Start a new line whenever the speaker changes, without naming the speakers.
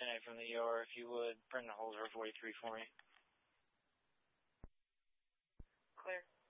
10 from the ER, if you would. Brendan Holzer, 43 for me.
Clear.